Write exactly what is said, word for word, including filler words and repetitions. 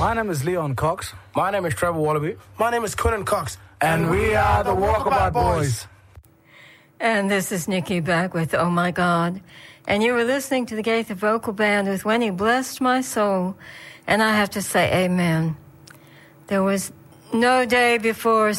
My name is Leon Cox. My name is Trevor Wallaby. My name is Quinton Cox. And, and we are the Walkabout Boys. And this is Nikki back with Oh My God. And you were listening to the Gaither Vocal Band with When He Blessed My Soul. And I have to say amen. There was no day before